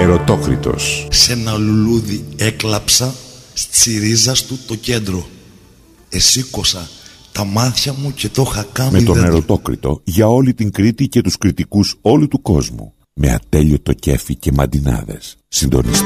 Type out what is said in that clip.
Ερωτόκριτος. Σε ένα λουλούδι έκλαψα στη ρίζα του το κέντρο. Εσήκωσα τα μάτια μου και το είχα κάνει Με τον δέντρο. Ερωτόκριτο για όλη την Κρήτη και τους κριτικούς όλου του κόσμου. Με ατέλειωτο κέφι και μαντινάδες. Συντονιστή.